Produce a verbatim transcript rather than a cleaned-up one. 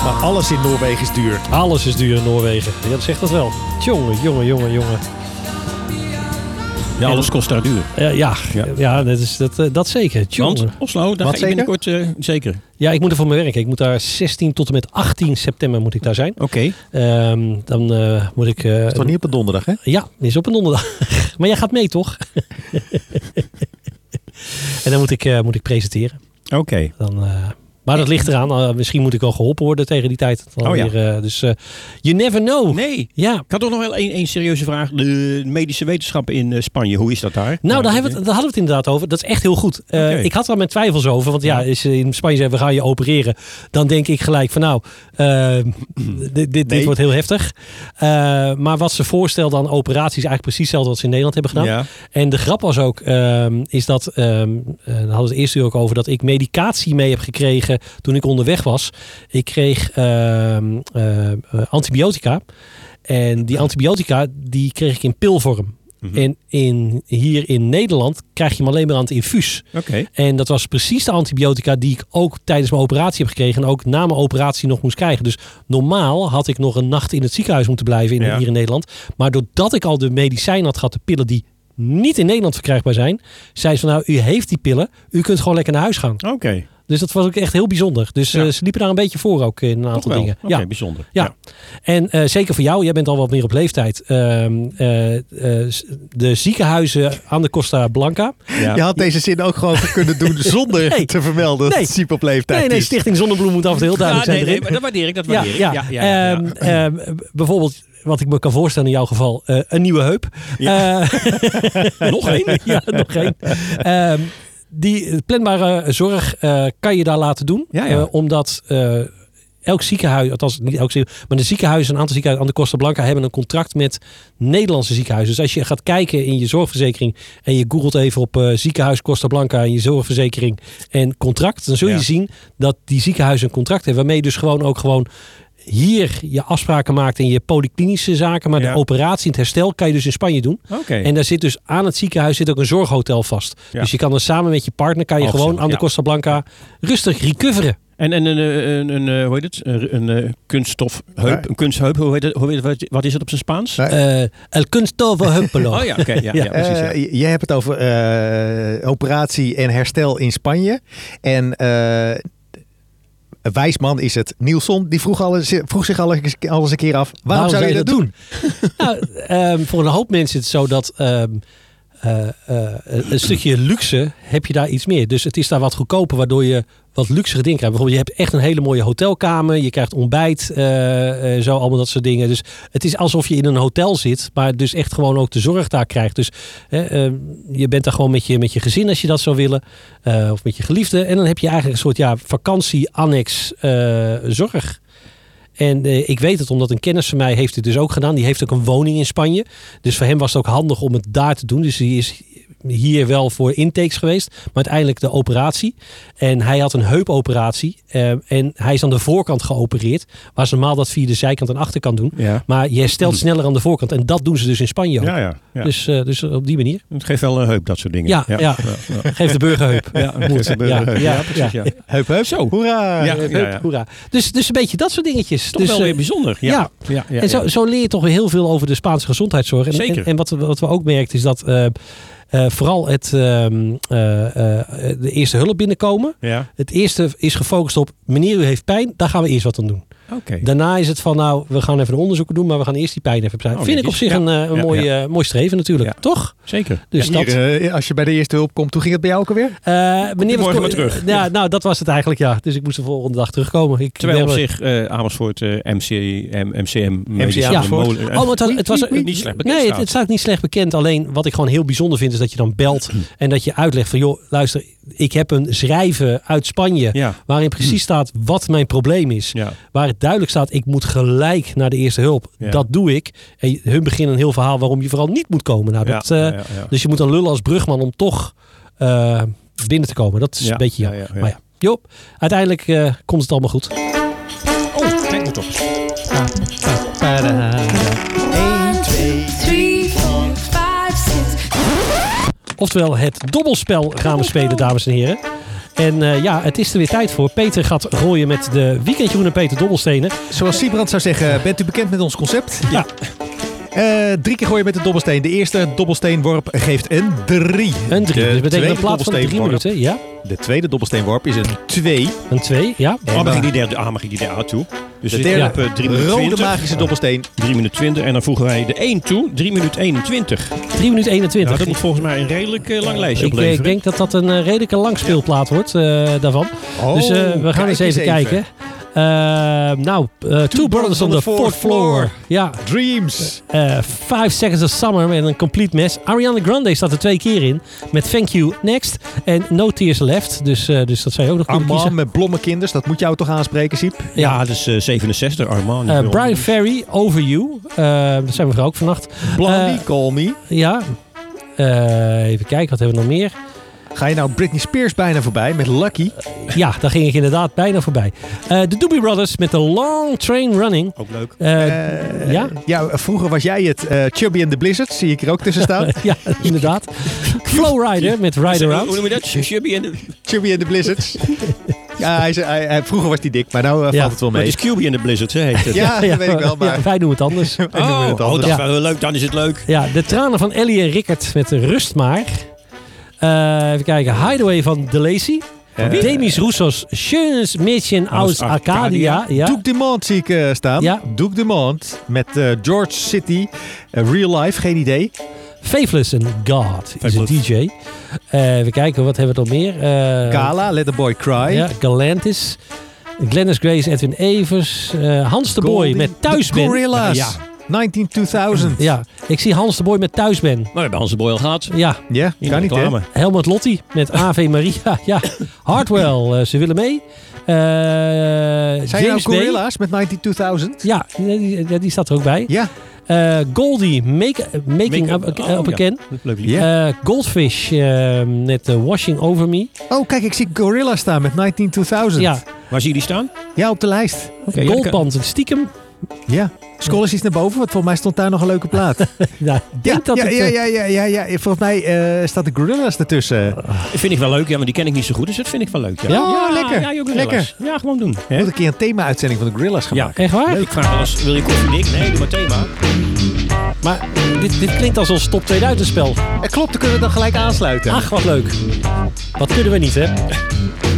Maar alles in Noorwegen is duur. Alles is duur in Noorwegen. Ja, dat zegt dat wel. Jongen, jongen, jongen, jongen. Ja, alles kost daar duur. Uh, ja, ja. ja, dat, is, dat, uh, dat zeker. Jongen. Want Oslo, daar Wat ga je binnenkort uh, zeker. Ja, ik moet er voor me werken. Ik moet daar zestien tot en met achttien september moet ik daar zijn. Oké. Okay. Um, dan uh, moet ik... Uh, is toch niet op een donderdag, hè? Ja, is op een donderdag. Maar jij gaat mee, toch? En dan moet ik, uh, moet ik presenteren. Oké. Okay. Dan... Uh, Maar dat ligt eraan. Uh, misschien moet ik wel geholpen worden tegen die tijd. Oh ja. Weer, uh, dus uh, you never know. Nee. Ja. Ik had toch nog wel één, één serieuze vraag. De medische wetenschappen in uh, Spanje. Hoe is dat daar? Nou, daar, hebben we het, daar hadden we het inderdaad over. Dat is echt heel goed. Uh, okay. Ik had daar mijn twijfels over. Want ja, is in Spanje zeggen we gaan je opereren. Dan denk ik gelijk van nou, uh, dit, dit, nee. dit wordt heel heftig. Uh, maar wat ze voorstelden aan operaties is eigenlijk precies hetzelfde wat ze in Nederland hebben gedaan. Ja. En de grap was ook, uh, is dat, uh, daar hadden we het eerst uur ook over, dat ik medicatie mee heb gekregen toen ik onderweg was. Ik kreeg uh, uh, antibiotica. En die antibiotica die kreeg ik in pilvorm. Mm-hmm. En in, hier in Nederland krijg je hem alleen maar aan het infuus. Okay. En dat was precies de antibiotica die ik ook tijdens mijn operatie heb gekregen. En ook na mijn operatie nog moest krijgen. Dus normaal had ik nog een nacht in het ziekenhuis moeten blijven in, ja. hier in Nederland. Maar doordat ik al de medicijnen had gehad, de pillen die niet in Nederland verkrijgbaar zijn, zei ze van nou, u heeft die pillen. U kunt gewoon lekker naar huis gaan. Oké. Okay. Dus dat was ook echt heel bijzonder. Dus ja. uh, ze liepen daar een beetje voor ook in een aantal dingen. Oké, okay, ja. bijzonder. Ja. ja. En uh, zeker voor jou, jij bent al wat meer op leeftijd. Uh, uh, uh, de ziekenhuizen aan de Costa Blanca. Ja. Je had deze zin ook gewoon kunnen doen zonder nee. te vermelden dat nee. het Siep op leeftijd nee, nee, is. Stichting Zonnebloem moet af en toe heel duidelijk ja, nee, zijn. Nee, maar dat waardeer ik, dat waardeer ja, ik. Ja, ja, ja, ja, ja, ja. Uh, uh, bijvoorbeeld, wat ik me kan voorstellen in jouw geval, uh, een nieuwe heup. Ja. Uh, nog één? Ja, nog één. Uh, Die planbare zorg uh, kan je daar laten doen. Ja, ja. Uh, omdat uh, elk ziekenhuis, althans niet elk ziekenhuis, maar de ziekenhuizen, een aantal ziekenhuizen aan de Costa Blanca hebben een contract met Nederlandse ziekenhuizen. Dus als je gaat kijken in je zorgverzekering en je googelt even op uh, ziekenhuis Costa Blanca en je zorgverzekering en contract, dan zul je ja. zien dat die ziekenhuizen een contract hebben waarmee je dus gewoon ook gewoon hier je afspraken maakt in je polyklinische zaken, maar ja. de operatie en het herstel kan je dus in Spanje doen. Okay. En daar zit dus aan het ziekenhuis zit ook een zorghotel vast. Ja. Dus je kan dan samen met je partner kan je Absoluut, gewoon aan de ja. Costa Blanca rustig recoveren. En, en een, een, een, een, hoe heet het? Een, een, een kunststofheup, ja. een kunstheup, hoe heet het, hoe heet het, wat is het op zijn Spaans? Uh, el kunststofheupelo. Oh ja, oké. Okay, ja, ja, precies. Ja. Uh, je hebt het over uh, operatie en herstel in Spanje. En uh, wijsman is het. Nielson, die vroeg, al eens, vroeg zich al eens, al eens een keer af. Waarom, waarom zou je dat doen? doen? nou, um, voor een hoop mensen is het zo dat Um, Uh, uh, een stukje luxe heb je daar iets meer. Dus het is daar wat goedkoper, waardoor je wat luxere dingen krijgt. Bijvoorbeeld, je hebt echt een hele mooie hotelkamer. Je krijgt ontbijt, uh, uh, zo allemaal dat soort dingen. Dus het is alsof je in een hotel zit, maar dus echt gewoon ook de zorg daar krijgt. Dus uh, uh, je bent daar gewoon met je, met je gezin als je dat zou willen. Uh, of met je geliefde. En dan heb je eigenlijk een soort ja, vakantie-annex uh, zorg. En uh, ik weet het, omdat een kennis van mij heeft het dus ook gedaan. Die heeft ook een woning in Spanje. Dus voor hem was het ook handig om het daar te doen. Dus hij is hier wel voor intakes geweest. Maar uiteindelijk de operatie. En hij had een heupoperatie. Uh, en hij is aan de voorkant geopereerd. Waar ze normaal dat via de zijkant en achterkant doen. Ja. Maar je herstelt sneller aan de voorkant. En dat doen ze dus in Spanje ook. Ja, ja, ja. Dus, uh, dus op die manier. Het geeft wel een heup, dat soort dingen. Ja, ja. ja. ja. Geef de burgerheup. Ja, geef de burgerheup. Ja, ja, precies. Ja. Heup, heup. Zo. Hoera. Ja, heup, ja, ja. Hoera. Dus, dus een beetje dat soort dingetjes. Toch dus, wel weer bijzonder. Ja. Ja. Ja, ja, en zo, ja. zo leer je toch weer heel veel over de Spaanse gezondheidszorg. En, Zeker. En, en wat, wat we ook merken is dat Uh, Uh, vooral het, uh, uh, uh, de eerste hulp binnenkomen. Ja. Het eerste is gefocust op, meneer u heeft pijn, daar gaan we eerst wat aan doen. Okay. Daarna is het van, nou, we gaan even de onderzoeken doen, maar we gaan eerst die pijn even opzij. Oh, Vind ik op zich ja. een, uh, een ja, mooi, ja. Uh, mooi streven natuurlijk, ja. toch? Zeker. Dus ja, hier, dat, uh, als je bij de eerste hulp komt, hoe ging het bij jou ook alweer? Uh, meneer morgen was, maar terug. Ja, nou, dat was het eigenlijk, ja. Dus ik moest de volgende dag terugkomen. Ik, Terwijl op zich uh, Amersfoort uh, M C M, M C M, M C M ja. molen, uh, oh, maar het was, het was niet, niet, niet slecht bekend. Nee, het, het staat niet slecht bekend. Alleen wat ik gewoon heel bijzonder vind, is dat je dan belt en dat je uitlegt van, joh, luister, ik heb een schrijven uit Spanje, ja. waarin precies staat wat mijn probleem is. Ja. Waar het duidelijk staat, ik moet gelijk naar de eerste hulp. Ja. Dat doe ik. En hun beginnen een heel verhaal waarom je vooral niet moet komen. Nou, dat, ja, ja, ja, ja. Uh, dus je moet dan lullen als brugman om toch uh, binnen te komen. Dat is ja, een beetje jammer. Ja, ja, ja. Maar ja, joh, uiteindelijk uh, komt het allemaal goed. Oh, kijk maar toch eens. één, twee, drie, vier, vijf, zes. Oftewel, het dobbelspel gaan we spelen, dames en heren. En uh, ja, het is er weer tijd voor. Peter gaat gooien met de weekendjeroen en Peter dobbelstenen. Zoals Siebrand zou zeggen, bent u bekend met ons concept? Ja. Uh, drie keer gooien met de dobbelsteen. De eerste dobbelsteenworp geeft een drie. Een drie. De Dus betekent een plaats van drie minuten. Ja. De tweede dobbelsteenworp is een twee. Een twee, ja. Ah, mag ik die derde, ah, mag ik die derde A toe? Dus de we derde zitten op drie minuten rode twintig. magische dobbelsteen. drie minuten twintig. En dan voegen wij de één toe. drie minuten eenentwintig. drie minuten eenentwintig. Nou, dat moet volgens mij een redelijk uh, lang lijstje ik, opleveren. Ik denk dat dat een uh, redelijke langspeelplaat wordt uh, daarvan. Oh, dus uh, we gaan eens even, even kijken. Uh, nou, uh, Two, Two Brothers on the Fourth Floor. floor. Ja. Dreams. Uh, Five Seconds of Summer met een complete mess. Ariana Grande staat er twee keer in. Met Thank You Next. En No Tears Left. Dus, uh, dus dat zou je ook nog kunnen Armand kiezen. met Blommekinders. Dat moet jou toch aanspreken, Siep? Ja, dat is uh, zevenenzestig. Armand. Uh, Brian Ferry, Over You. Uh, daar zijn we ook vannacht. Blondie, uh, Call Me. Ja. Uh, even kijken, wat hebben we nog meer? Ga je nou Britney Spears bijna voorbij met Lucky? Uh, ja, daar ging ik inderdaad bijna voorbij. Uh, de Doobie Brothers met The Long Train Running. Ook leuk. Uh, uh, ja? ja, vroeger was jij het uh, Chubby and the Blizzard. Zie ik er ook tussen staan. Ja, inderdaad. Flowrider met Ride Around. Hoe noem je dat? Chubby and the... Chubby and the Blizzards. Ja, hij, hij, hij, vroeger was hij dik, maar nou uh, ja. valt het wel mee. Het is Q B and the Blizzards, hè, heet het. Ja, ja, dat weet ik wel. Maar... Ja, wij doen het anders. wij oh, doen het anders. oh, dat is ja. wel leuk. Dan is het leuk. Ja, de tranen van Ellie en Rickert met Rust Maar. Uh, even kijken. Hideaway van De Lacy. Uh, Demis Roussos Schönes Mädchen aus Arcadia. Arcadia. Ja. Duke Dumont zie ik uh, staan. Ja. Duke Dumont met uh, George City. Uh, Real Life, geen idee. Faithless and God is een D J. Uh, even kijken, wat hebben we nog meer? Uh, Gala, Let the Boy Cry. Ja, Galantis. Glennis Grace, Edwin Evers. Uh, Hans de Boy Goldie, met Thuis Ben. Gorilla's. Ja. negentien tweeduizend. Ja, ik zie Hans de Boy met Thuis Ben. Maar we hebben Hans de Boy al gehad. Ja. Ja, kan niet hè? Helmut Lotti met Ave Maria. Ja. Hardwell, uh, ze willen mee. Uh, Zijn nou Gorilla's met negentien tweeduizend? Ja, die, die staat er ook bij. Ja. Uh, Goldie, make, Making make Up, up, uh, oh, up ja. Again. Leuk uh, Goldfish uh, met uh, Washing Over Me. Oh, kijk, ik zie Gorilla staan met negentien tweeduizend. Ja. Waar zie je die staan? Ja, op de lijst. Okay, Goldband, stiekem. Ja. Scroll eens iets naar boven, want volgens mij stond daar nog een leuke plaat. ja, ja, dat ja, het, ja, ja, ja, ja, ja. Volgens mij uh, staat de Gorilla's ertussen. Dat vind ik wel leuk, ja, maar die ken ik niet zo goed, dus dat vind ik wel leuk. Ja, ja? Oh, ja lekker. Ja, lekker. Ja, gewoon doen. Je moet een keer een thema-uitzending van de Gorilla's gaan ja. maken. Echt waar? Leuk. Ik vraag wel eens, wil je koffie dik? Nee, doe maar thema. Maar dit, dit klinkt als ons top tweeduizend spel. Ja, klopt, dan kunnen we dan gelijk aansluiten. Ach, wat leuk. Wat kunnen we niet, hè?